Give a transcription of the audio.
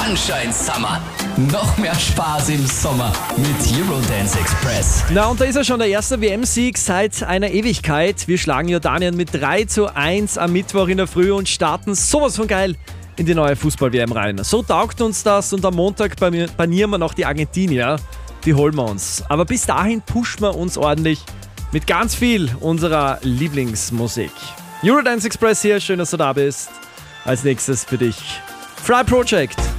Sunshine Summer. Noch mehr Spaß im Sommer mit Eurodance Express. Na, und da ist ja schon der erste WM-Sieg seit einer Ewigkeit. Wir schlagen Jordanien mit 3:1 am Mittwoch in der Früh und starten sowas von geil in die neue Fußball-WM rein. So taugt uns das und am Montag panieren wir noch die Argentinier. Die holen wir uns. Aber bis dahin pushen wir uns ordentlich mit ganz viel unserer Lieblingsmusik. Eurodance Express hier, schön, dass du da bist. Als nächstes für dich Fry Project.